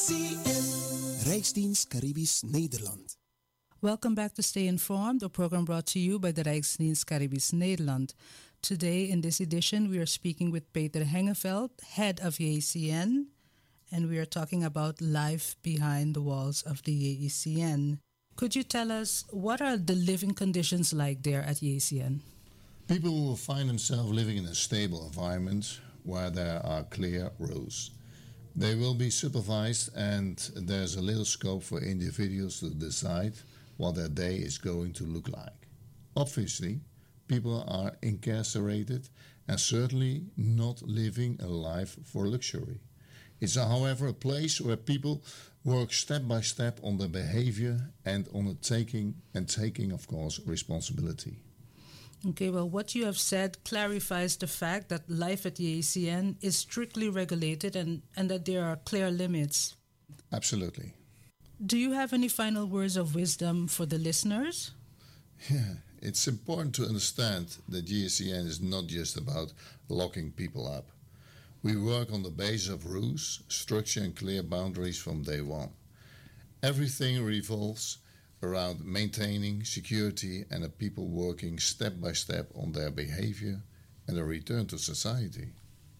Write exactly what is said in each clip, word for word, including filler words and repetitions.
Rijksdienst Caribisch Nederland. Welcome back to Stay Informed, a program brought to you by the Rijksdienst Caribisch Nederland. Today, in this edition, we are speaking with Peter Hengeveld, head of J E C N, and we are talking about life behind the walls of the J E C N. Could you tell us, what are the living conditions like there at J E C N? People will find themselves living in a stable environment where there are clear rules. They will be supervised, and there's a little scope for individuals to decide what their day is going to look like. Obviously, people are incarcerated and certainly not living a life for luxury. It's, however, a place where people work step by step on their behavior and on the taking and taking, of course, responsibility. Okay, well, what you have said clarifies the fact that life at the J E C N is strictly regulated and, and that there are clear limits. Absolutely. Do you have any final words of wisdom for the listeners? Yeah, it's important to understand that J E C N is not just about locking people up. We work on the basis of rules, structure and clear boundaries from day one. Everything revolves around maintaining security and the people working step by step on their behavior and a return to society.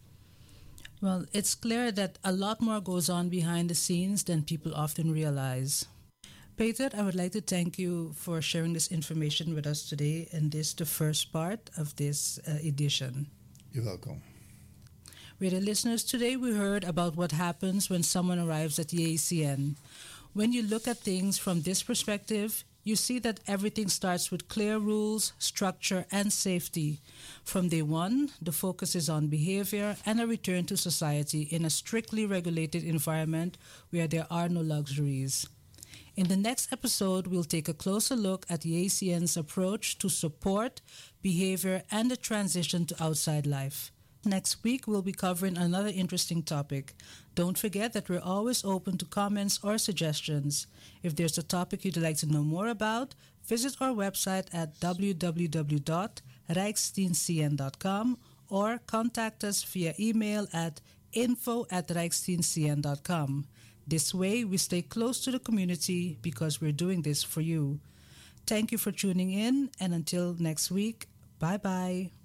Well, it's clear that a lot more goes on behind the scenes than people often realize. Peter, I would like to thank you for sharing this information with us today in this, the first part of this uh, edition. You're welcome. With the listeners, today we heard about what happens when someone arrives at the J E C N. When you look at things from this perspective, you see that everything starts with clear rules, structure, and safety. From day one, the focus is on behavior and a return to society in a strictly regulated environment where there are no luxuries. In the next episode, we'll take a closer look at the J E C N's approach to support, behavior, and the transition to outside life. Next week, we'll be covering another interesting topic. Don't forget that we're always open to comments or suggestions. If there's a topic you'd like to know more about, visit our website at w w w dot rijksdienst c n dot com or contact us via email at info at rijksdienst c n dot com. This way, we stay close to the community because we're doing this for you. Thank you for tuning in, and until next week, bye-bye.